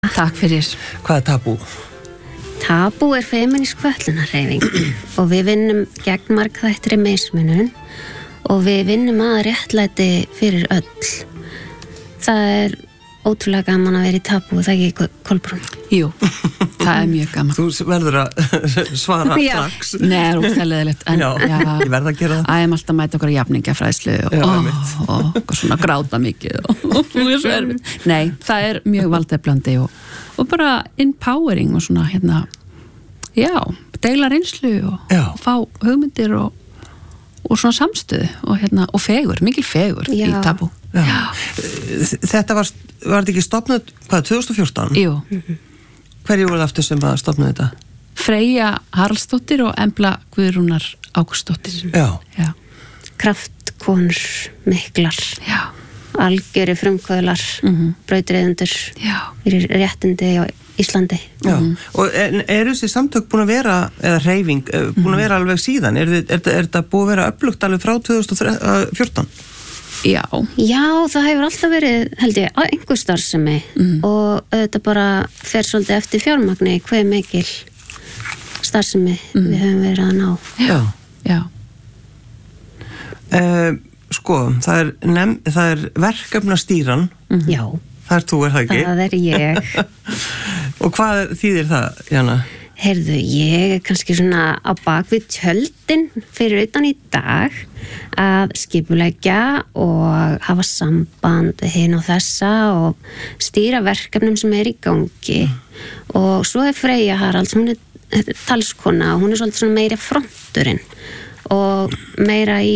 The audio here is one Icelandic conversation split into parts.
Takk fyrir. Hvað tabú? Tabú femínísk fötlunarhreyfing og við vinnum gegn margþættri mismunun og við vinnum að réttlæti fyrir öll. Það ótrúlega gaman að vera í tabú, það ekki Kolbrún? Jú, það mjög gaman. Þú verður að svara strax. Nei, það óþægilegilegt. Já, ég verð að gera það. Æ, alltaf mæta okkur jafningafræðslu og svona gráta mikið og Nei, það mjög valdeflandi og bara empowering og svona deila reynslu og fá hugmyndir og svona samstöðu og fegur, mikil fegur í tabú. Já. Þetta var þetta ekki stofnað, 2014? Jú. Hverju voru aftur sem að stofna þetta? Freyja Haraldsdóttir og Embla Guðrúnar Ágústsdóttir. Já. Kraftkonur miklar. Já. Algjöri frumkvöðlar, brautryðendur fyrir réttindi á Íslandi. Já. Og þessi samtök búin að vera, eða hreyfing, búin að vera alveg síðan? Þetta búið að vera öflugt alveg frá 2014? Já, það hefur alltaf verið, held ég, á einhver starfsemi og þetta bara fer svolítið eftir fjármagni hve mikil starfsemi við höfum verið að ná. Já. Sko, það verkefnastýran. Já. Það þú, það ekki? Það ég. Og hvað þýðir það, Jana? Heyrðu, ég kannski svona á bakvið tjöldin fyrir utan í dag að skipuleggja og hafa samband hinn og þessa og stýra verkefnum sem í gangi og svo Freyja Haralds, hún talskona og hún svolítið svona meira fronturinn og meira í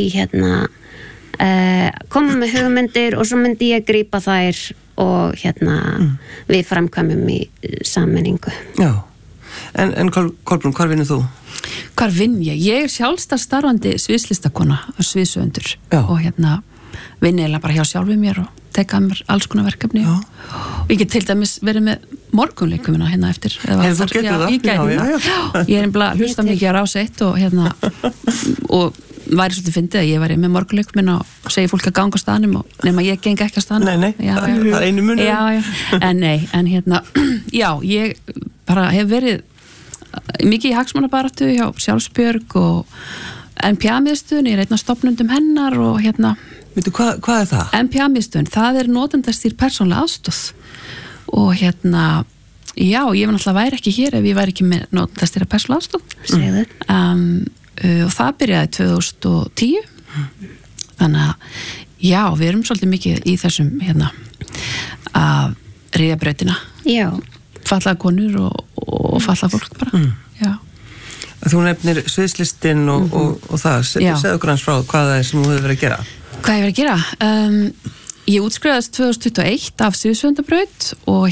koma með hugmyndir og svo myndi ég grípa þær og við framkvæmum í sammenningu. Já. En Kolbrún, hvar vinnur þú? Hvar vinn ég? Ég sjálfstætt starfandi sviðslistakona og sviðsöfundur og vinn eiginlega bara hjá sjálfum mér og teka mér alls konar verkefni og ég get til dæmis verið með morgunleikumina eftir. Hefur þú getið það? Ég gæti það. Ég bara hlusta mikið á Rás 1 og væri svolítið fyndið að ég væri með morgunleikumina og segi fólk að ganga á staðnum og nema ég geng ekki á staðnum. Nei, það einu munur. En ég bara hef verið mikið í hagsmunabaráttu hjá Sjálfsbjörg og NPA-miðstöðin, ég einn af stofnundum hennar og Veitu, hvað það? NPA-miðstöðin, það notendastýrð persónuleg aðstoð og ég var náttúrulega væri ekki hér ef ég væri ekki með notendastýrð persónuleg aðstoð. Segðu. Og það byrjaði 2010 þannig að við erum svolítið mikið í þessum að ríða brautina. Já. Fallaða konur og fallaða fólk bara. Þú nefnir sviðslistinn og það. Segðu okkur hans frá hvað það sem þú hefur verið að gera. Hvað ég verið að gera? Ég útskrifaðist 2021 af Sviðsöndabraut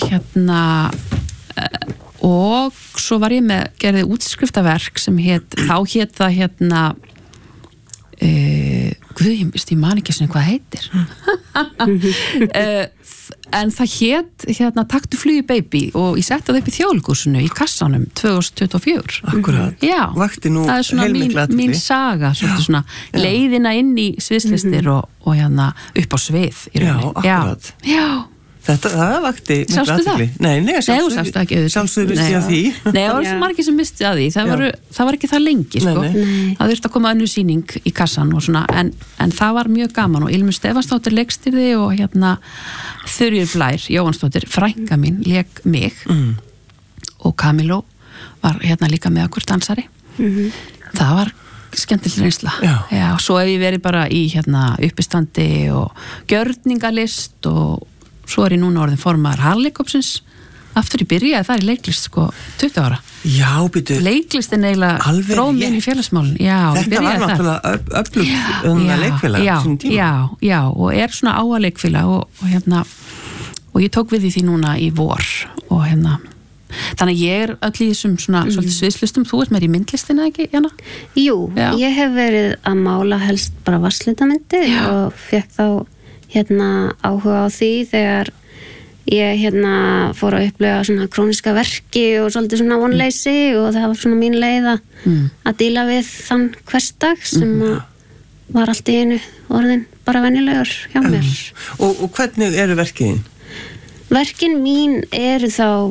og svo var ég gerði útskriftaverk sem þá hét það ég man ekki svona hvað heitir en það hét Taktu flugi baby og ég setti það upp í Þjóðleikhúsinu í kassanum 2024. Akkurat, vakti nú heilmikla athygli. Mín saga, svona leiðina inn í sviðslistir og upp á svið í rauninni. Akkurat. Já. Það vakti mikla athygli. Nei, sjálfsögðu misti að því. Nei, það var svo margir sem misti að því. Það var ekki það lengi, sko. Það þurfti að koma önnur sýning í kassan og svona, en það var mjög gaman og Ilmur Stefansdóttir leikstýrði og Þuríður Blær Jóhannsdóttir, frænka mín, lék mig og Camilo var líka með okkur dansari. Það var skemmtileg reynsla. Já, svo hef ég verið bara í uppistandi og gjörningalist og svo ég núna orðin formaður Harleikópsins. Aftur ég byrjaði þar í leiklist 20 ára. Já, býtu. Leiklistin eiginlega dróð mig inn í félagsmálin. Þetta var náttúrulega öflugt leikfélag sínum tíma. Já, og svona áa leikfélag og ég tók við því núna í vor og þannig að ég öll í þessum svona svolítið sviðslistum. Þú ert meir í myndlistina, ekki, Jana? Jú, ég hef verið að mála helst bara vatnslitamyndir og fekk þá áhuga á því þegar ég fór að upplifa svona króniska verki og svolítið svona vonleysi og það var svona mín leið að díla við þann hversdag sem var allt í einu orðin bara venjulegur hjá mér. Og hvernig eru verkiðin? Verkin mín eru þá